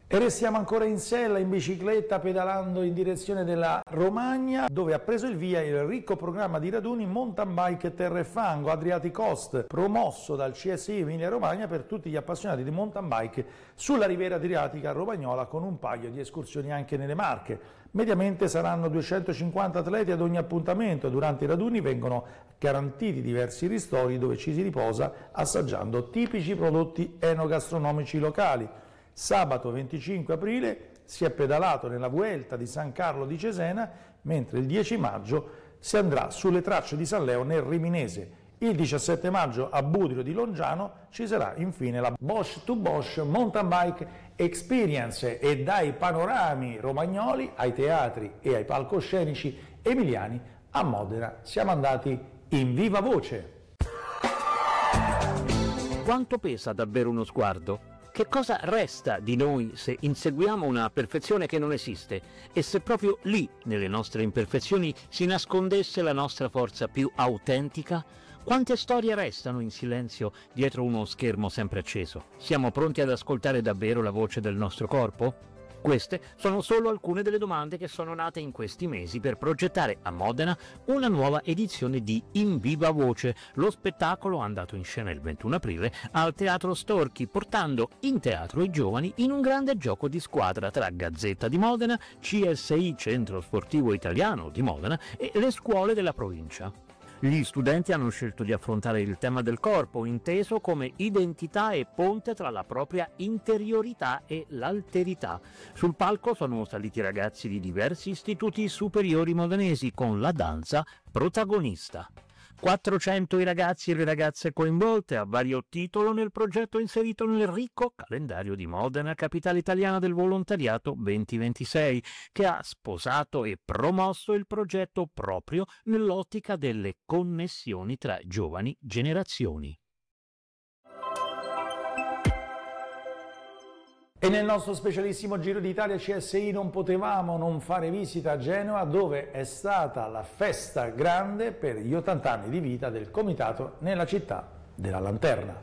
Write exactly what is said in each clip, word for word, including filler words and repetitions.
E restiamo ancora in sella, in bicicletta, pedalando in direzione della Romagna, dove ha preso il via il ricco programma di raduni Mountain Bike Terra e Fango Adriatic Coast, promosso dal C S I Emilia Romagna per tutti gli appassionati di mountain bike sulla riviera adriatica romagnola, con un paio di escursioni anche nelle Marche. Mediamente saranno duecentocinquanta atleti ad ogni appuntamento e durante i raduni vengono garantiti diversi ristori dove ci si riposa assaggiando tipici prodotti enogastronomici locali. Sabato venticinque aprile si è pedalato nella Vuelta di San Carlo di Cesena, mentre il dieci maggio si andrà sulle tracce di San Leo nel Riminese. Il diciassette maggio a Budrio di Longiano ci sarà infine la Bosch to Bosch Mountain Bike Experience, e dai panorami romagnoli ai teatri e ai palcoscenici emiliani a Modena siamo andati in viva voce. Quanto pesa davvero uno sguardo? Che cosa resta di noi se inseguiamo una perfezione che non esiste e se proprio lì, nelle nostre imperfezioni, si nascondesse la nostra forza più autentica? Quante storie restano in silenzio dietro uno schermo sempre acceso? Siamo pronti ad ascoltare davvero la voce del nostro corpo? Queste sono solo alcune delle domande che sono nate in questi mesi per progettare a Modena una nuova edizione di In Viva Voce, lo spettacolo andato in scena il ventuno aprile al Teatro Storchi, portando in teatro i giovani in un grande gioco di squadra tra Gazzetta di Modena, C S I Centro Sportivo Italiano di Modena e le scuole della provincia. Gli studenti hanno scelto di affrontare il tema del corpo, inteso come identità e ponte tra la propria interiorità e l'alterità. Sul palco sono saliti ragazzi di diversi istituti superiori modenesi, con la danza protagonista. quattrocento i ragazzi e le ragazze coinvolte a vario titolo nel progetto inserito nel ricco calendario di Modena, capitale italiana del volontariato duemilaventisei, che ha sposato e promosso il progetto proprio nell'ottica delle connessioni tra giovani generazioni. E nel nostro specialissimo Giro d'Italia C S I non potevamo non fare visita a Genova, dove è stata la festa grande per gli ottanta anni di vita del comitato nella città della Lanterna.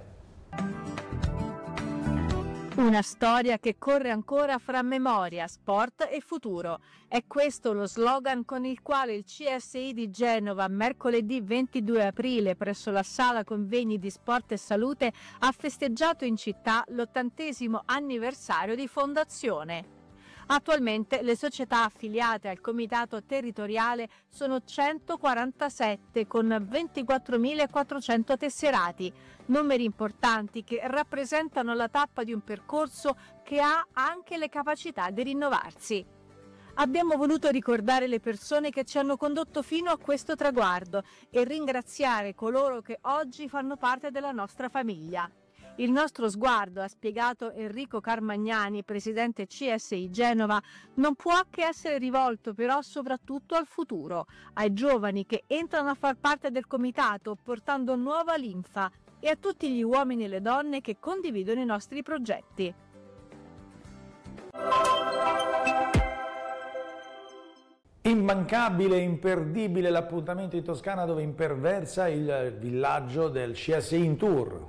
Una storia che corre ancora fra memoria, sport e futuro. È questo lo slogan con il quale il C S I di Genova, mercoledì ventidue aprile, presso la Sala Convegni di Sport e Salute, ha festeggiato in città l'ottantesimo anniversario di fondazione. Attualmente le società affiliate al comitato territoriale sono centoquarantasette con ventiquattromilaquattrocento tesserati, numeri importanti che rappresentano la tappa di un percorso che ha anche le capacità di rinnovarsi. Abbiamo voluto ricordare le persone che ci hanno condotto fino a questo traguardo e ringraziare coloro che oggi fanno parte della nostra famiglia. Il nostro sguardo, ha spiegato Enrico Carmagnani, presidente C S I Genova, non può che essere rivolto però soprattutto al futuro, ai giovani che entrano a far parte del comitato portando nuova linfa e a tutti gli uomini e le donne che condividono i nostri progetti. Immancabile e imperdibile l'appuntamento in Toscana, dove imperversa il villaggio del C S I in tour.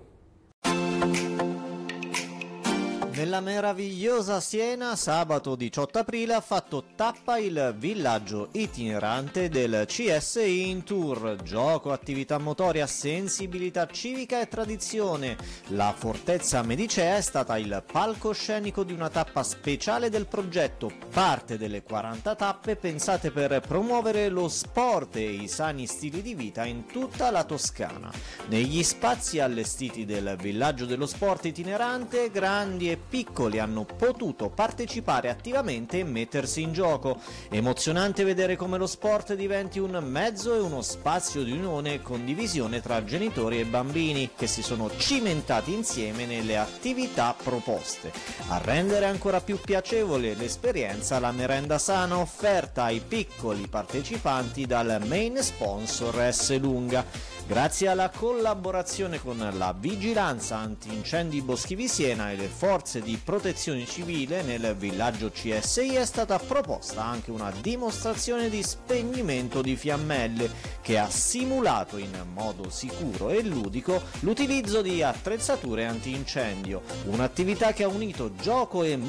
Nella meravigliosa Siena, sabato diciotto aprile, ha fatto tappa il villaggio itinerante del C S I in tour. Gioco, attività motoria, sensibilità civica e tradizione. La Fortezza Medicea è stata il palcoscenico di una tappa speciale del progetto, parte delle quaranta tappe pensate per promuovere lo sport e i sani stili di vita in tutta la Toscana. Negli spazi allestiti del villaggio dello sport itinerante, grandi e piccoli hanno potuto partecipare attivamente e mettersi in gioco. Emozionante vedere come lo sport diventi un mezzo e uno spazio di unione e condivisione tra genitori e bambini, che si sono cimentati insieme nelle attività proposte. A rendere ancora più piacevole l'esperienza, la merenda sana offerta ai piccoli partecipanti dal main sponsor Esselunga. Grazie alla collaborazione con la Vigilanza Antincendi Boschivi Siena e le forze di protezione civile, nel villaggio C S I è stata proposta anche una dimostrazione di spegnimento di fiammelle che ha simulato in modo sicuro e ludico l'utilizzo di attrezzature antincendio, un'attività che ha unito gioco e